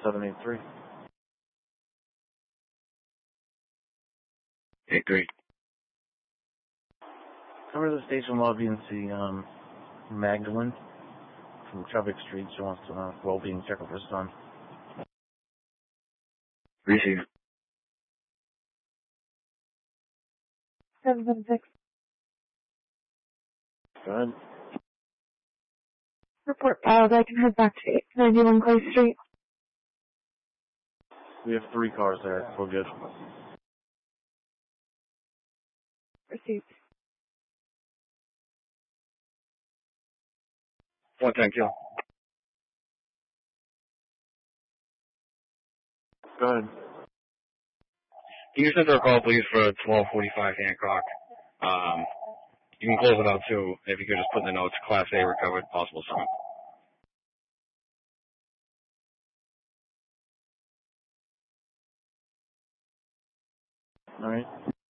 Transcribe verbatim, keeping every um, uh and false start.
seven eight three. Okay, great. Come to the station lobby and see um, Magdalene from Chubbuck Street. She wants to uh, well-being check of her son. Receive. seven seven six. Go ahead. Report filed. I can head back to ninety-one Clay Street. We have three cars there. We're good. Received. One thank you. Go ahead. Can you send her a call, please, for twelve forty-five Hancock? Um, you can close it out, too, if you could just put in the notes, Class A recovered, possible soon. All right.